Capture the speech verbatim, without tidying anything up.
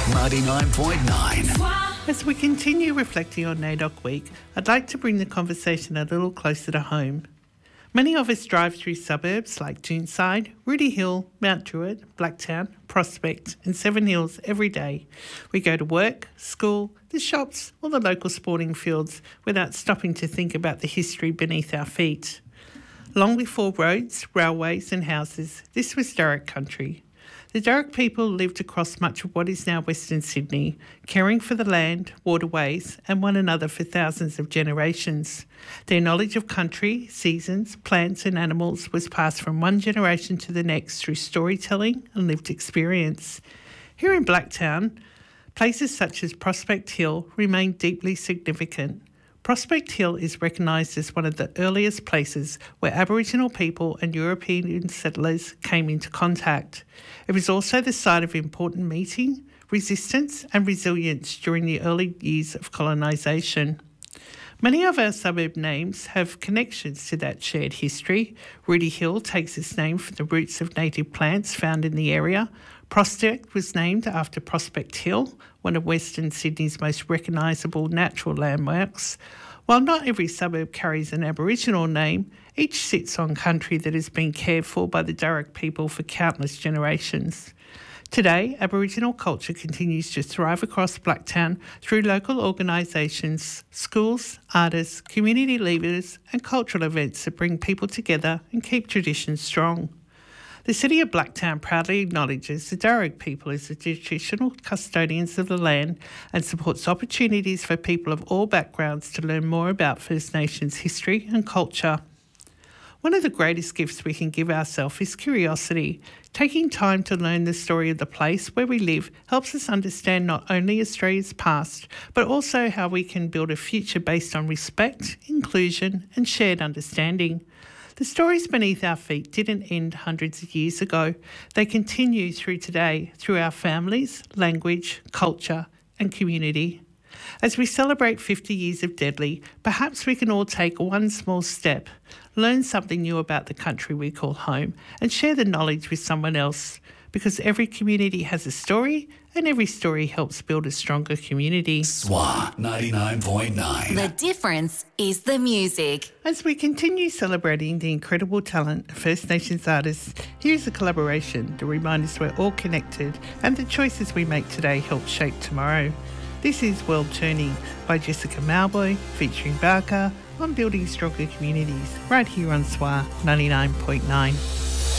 ninety-nine point nine. As we continue reflecting on NAIDOC Week, I'd like to bring the conversation a little closer to home. Many of us drive through suburbs like Doonside, Rooty Hill, Mount Druitt, Blacktown, Prospect and Seven Hills every day. We go to work, school, the shops or the local sporting fields without stopping to think about the history beneath our feet. Long before roads, railways and houses, this was Darug country. The Darug people lived across much of what is now Western Sydney, caring for the land, waterways and one another for thousands of generations. Their knowledge of country, seasons, plants and animals was passed from one generation to the next through storytelling and lived experience. Here in Blacktown, places such as Prospect Hill remain deeply significant. Prospect Hill is recognised as one of the earliest places where Aboriginal people and European settlers came into contact. It was also the site of important meeting, resistance and resilience during the early years of colonisation. Many of our suburb names have connections to that shared history. Rooty Hill takes its name from the roots of native plants found in the area. Prospect was named after Prospect Hill, one of Western Sydney's most recognisable natural landmarks. While not every suburb carries an Aboriginal name, each sits on country that has been cared for by the Darug people for countless generations. Today, Aboriginal culture continues to thrive across Blacktown through local organisations, schools, artists, community leaders and cultural events that bring people together and keep traditions strong. The City of Blacktown proudly acknowledges the Darug people as the traditional custodians of the land and supports opportunities for people of all backgrounds to learn more about First Nations history and culture. One of the greatest gifts we can give ourselves is curiosity. Taking time to learn the story of the place where we live helps us understand not only Australia's past, but also how we can build a future based on respect, inclusion and shared understanding. The stories beneath our feet didn't end hundreds of years ago. They continue through today, through our families, language, culture and community. As we celebrate fifty years of Deadly, perhaps we can all take one small step, learn something new about the country we call home and share the knowledge with someone else, because every community has a story and every story helps build a stronger community. S W A ninety-nine point nine. The difference is the music. As we continue celebrating the incredible talent of First Nations artists, here's a collaboration to remind us we're all connected and the choices we make today help shape tomorrow. This is World Turning by Jessica Malboy featuring Barker on Building Stronger Communities right here on S W A ninety-nine point nine.